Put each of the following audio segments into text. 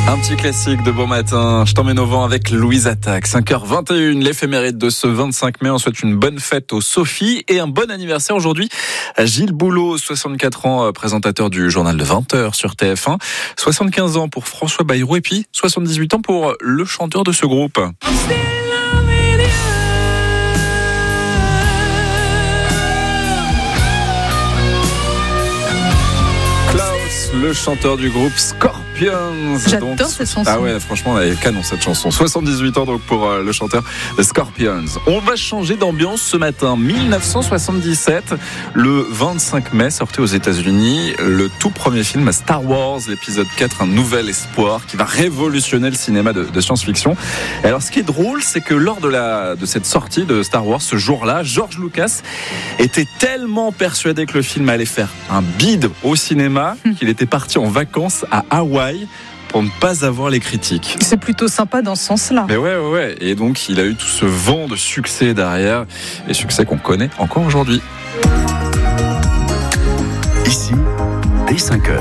Un petit classique de bon matin, je t'emmène au vent avec Louise Attaque. 5h21, l'éphéméride de ce 25 mai. On souhaite une bonne fête aux Sophie et un bon anniversaire aujourd'hui à Gilles Boulot, 64 ans, présentateur du journal de 20h sur TF1. 75 ans pour François Bayrou et puis 78 ans pour le chanteur de ce groupe. Le chanteur du groupe Scorpions. J'adore cette chanson. Ah ouais, franchement, elle est canon cette chanson. 78 ans donc pour le chanteur Scorpions. On va changer d'ambiance ce matin. 1977, le 25 mai, sortait aux États-Unis le tout premier film Star Wars, l'épisode 4, un nouvel espoir qui va révolutionner le cinéma de science-fiction. Et alors, ce qui est drôle, c'est que lors de cette sortie de Star Wars, ce jour-là, George Lucas était tellement persuadé que le film allait faire un bide au cinéma qu'il était parti en vacances à Hawaï pour ne pas avoir les critiques. C'est plutôt sympa dans ce sens-là. Mais ouais. Et donc, il a eu tout ce vent de succès derrière, et succès qu'on connaît encore aujourd'hui. Ici, dès 5h.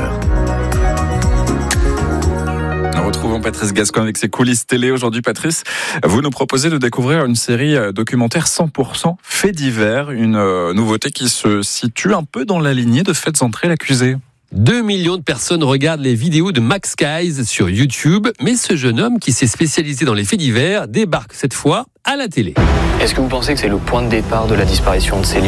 Nous retrouvons Patrice Gascoigne avec ses coulisses télé. Aujourd'hui, Patrice, vous nous proposez de découvrir une série documentaire 100% faits divers, une nouveauté qui se situe un peu dans la lignée de Faites entrer l'accusé. 2 millions de personnes regardent les vidéos de Max Guys sur YouTube, mais ce jeune homme qui s'est spécialisé dans les faits divers débarque cette fois à la télé. Est-ce que vous pensez que c'est le point de départ de la disparition de Céline ?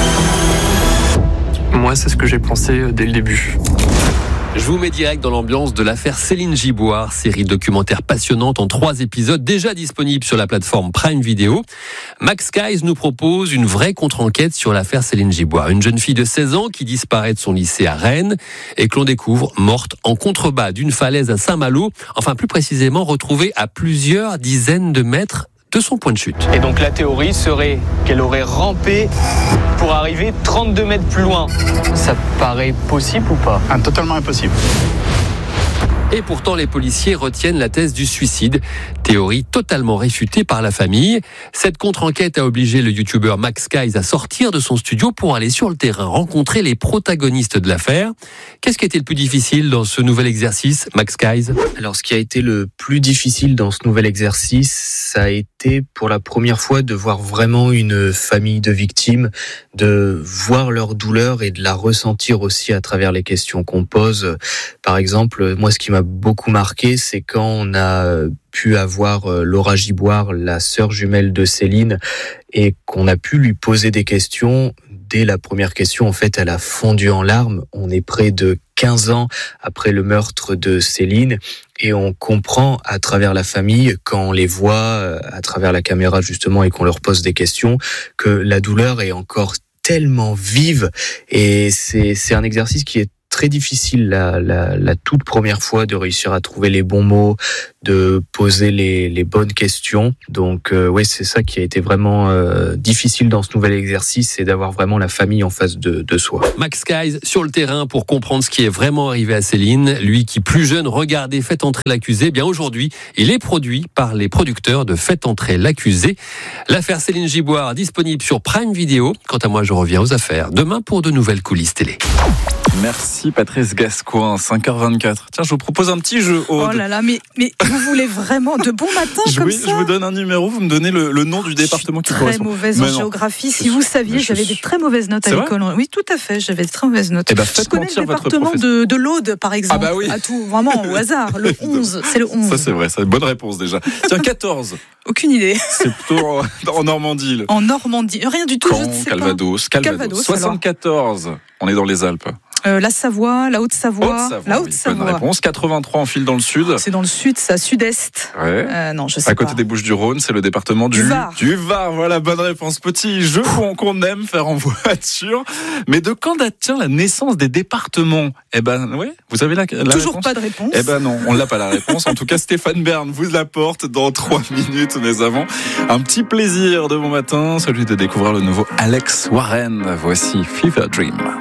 Moi, c'est ce que j'ai pensé dès le début. Je vous mets direct dans l'ambiance de l'affaire Céline Giboire, série documentaire passionnante en 3 épisodes déjà disponible sur la plateforme Prime Video. Max Guys nous propose une vraie contre-enquête sur l'affaire Céline Giboire, une jeune fille de 16 ans qui disparaît de son lycée à Rennes et que l'on découvre morte en contrebas d'une falaise à Saint-Malo, enfin plus précisément retrouvée à plusieurs dizaines de mètres de son point de chute. Et donc la théorie serait qu'elle aurait rampé pour arriver 32 mètres plus loin. Ça paraît possible ou pas ? Totalement impossible. Et pourtant, les policiers retiennent la thèse du suicide, théorie totalement réfutée par la famille. Cette contre-enquête a obligé le youtubeur Max Guys à sortir de son studio pour aller sur le terrain, rencontrer les protagonistes de l'affaire. Qu'est-ce qui a été le plus difficile dans ce nouvel exercice, Max Guys ? Alors, ce qui a été le plus difficile dans ce nouvel exercice, ça a été pour la première fois de voir vraiment une famille de victimes, de voir leur douleur et de la ressentir aussi à travers les questions qu'on pose. Par exemple, moi, ce qui m'a beaucoup marqué, c'est quand on a pu avoir Laura Giboire, la sœur jumelle de Céline, et qu'on a pu lui poser des questions. Dès la première question, en fait, elle a fondu en larmes. On est près de 15 ans après le meurtre de Céline et on comprend à travers la famille, quand on les voit à travers la caméra justement et qu'on leur pose des questions, que la douleur est encore tellement vive et c'est un exercice qui est très difficile la toute première fois de réussir à trouver les bons mots, de poser les bonnes questions. Donc ouais, c'est ça qui a été vraiment difficile dans ce nouvel exercice, c'est d'avoir vraiment la famille en face de soi. Max Guys sur le terrain pour comprendre ce qui est vraiment arrivé à Céline. Lui qui plus jeune regardait Faites entrer l'accusé, eh bien aujourd'hui, il est produit par les producteurs de Faites entrer l'accusé. L'affaire Céline Giboire disponible sur Prime Video. Quant à moi, je reviens aux affaires demain pour de nouvelles coulisses télé. Merci Patrice Gascoigne, 5h24. Tiens, je vous propose un petit jeu, Aude. Oh là là, mais vous voulez vraiment de bon matin comme ça ? Je vous donne un numéro, vous me donnez le nom du département qui correspond. Très mauvaise en géographie. Si vous saviez, j'avais des très mauvaises notes à l'école. Oui, tout à fait, j'avais de très mauvaises notes. Je connais le département de l'Aude, par exemple. Ah bah oui. À tout, vraiment au hasard. Le 11, c'est le 11. Ça c'est vrai, c'est une bonne réponse déjà. Tiens, 14. Aucune idée. C'est plutôt en Normandie. En Normandie, rien du tout, Caen, je ne sais Calvados. pas. Calvados. 74, on est dans les Alpes. La Savoie, la Haute-Savoie. La Haute-Savoie. Bonne réponse. 83, on file dans le sud. C'est dans le sud, ça, sud-est. Ouais. Non, je sais pas. À côté des Bouches-du-Rhône, c'est le département du Var. Du Var, voilà, bonne réponse. Petit jeu qu'on aime faire en voiture. Mais de quand date la naissance des départements ? Eh ben, oui, vous avez la toujours réponse ? Pas de réponse. Eh ben non, on l'a pas la réponse. En tout cas, Stéphane Bern vous l'apporte dans 3 minutes. Mais avant, un petit plaisir de bon matin, celui de découvrir le nouveau Alex Warren. Voici Fever Dream.